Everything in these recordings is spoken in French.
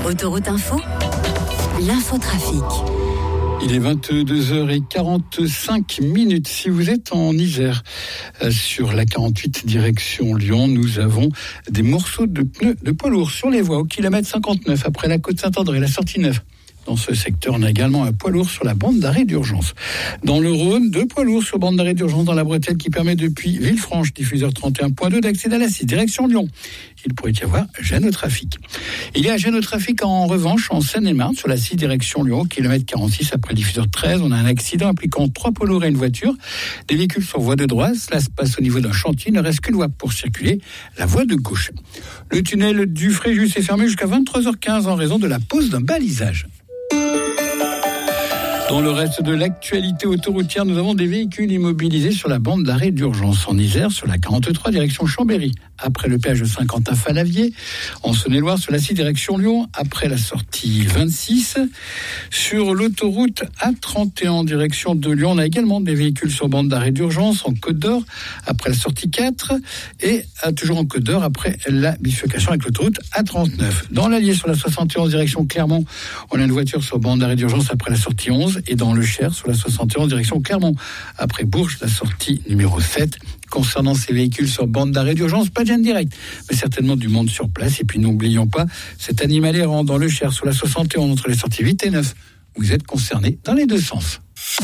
Autoroute Info, l'infotrafic. Il est 22h45. Si vous êtes en Isère, sur la 48 direction Lyon, nous avons des morceaux de pneus de poids lourds sur les voies au kilomètre 59 après la côte Saint-André, la sortie 9. Dans ce secteur, on a également un poids lourd sur la bande d'arrêt d'urgence. Dans le Rhône, 2 poids lourds sur bande d'arrêt d'urgence dans la bretelle qui permet depuis Villefranche, diffuseur 31.2, d'accéder à la 6, direction Lyon. Il pourrait y avoir gêne au trafic. Il y a gêne au trafic en revanche en Seine-et-Marne, sur la 6, direction Lyon, kilomètre 46 après diffuseur 13. On a un accident impliquant 3 poids lourds et une voiture. Des véhicules sur voie de droite. Cela se passe au niveau d'un chantier. Il ne reste qu'une voie pour circuler, la voie de gauche. Le tunnel du Fréjus est fermé jusqu'à 23h15 en raison de la pose d'un balisage. Dans le reste de l'actualité autoroutière, nous avons des véhicules immobilisés sur la bande d'arrêt d'urgence en Isère, sur la 43 direction Chambéry, après le péage de Saint-Quentin-Falavier, en Saône-et-Loire sur la 6 direction Lyon, après la sortie 26. Sur l'autoroute A31 direction de Lyon, on a également des véhicules sur bande d'arrêt d'urgence en Côte d'Or, après la sortie 4, et toujours en Côte d'Or, après la bifurcation avec l'autoroute A39. Dans l'Allier sur la 71 direction Clermont, on a une voiture sur bande d'arrêt d'urgence après la sortie 11, et dans le Cher, sur la 71, direction Clermont. Après Bourges, la sortie numéro 7. Concernant ces véhicules sur bande d'arrêt d'urgence, pas de gêne direct, mais certainement du monde sur place. Et puis n'oublions pas cet animal errant dans le Cher, sur la 71, entre les sorties 8 et 9. Vous êtes concernés dans les deux sens.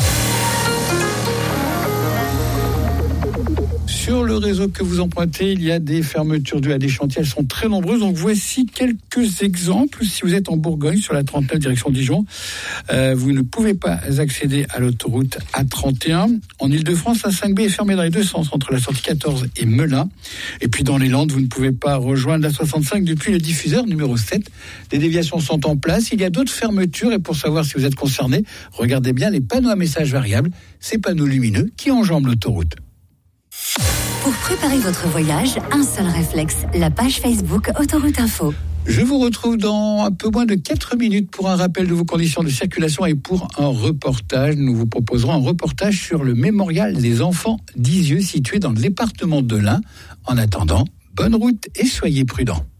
Sur le réseau que vous empruntez, il y a des fermetures dues à des chantiers. Elles sont très nombreuses. Donc voici quelques exemples. Si vous êtes en Bourgogne, sur la 39 direction Dijon, vous ne pouvez pas accéder à l'autoroute A31. En Ile-de-France, la 5B est fermée dans les deux sens, entre la sortie 14 et Melun. Et puis dans les Landes, vous ne pouvez pas rejoindre la 65 depuis le diffuseur numéro 7. Les déviations sont en place. Il y a d'autres fermetures. Et pour savoir si vous êtes concerné, regardez bien les panneaux à messages variables, ces panneaux lumineux qui enjambent l'autoroute. Pour préparer votre voyage, un seul réflexe, la page Facebook Autoroute Info. Je vous retrouve dans un peu moins de 4 minutes pour un rappel de vos conditions de circulation et pour un reportage. Nous vous proposerons un reportage sur le mémorial des enfants d'Isieux situé dans le département de l'Ain. En attendant, bonne route et soyez prudents.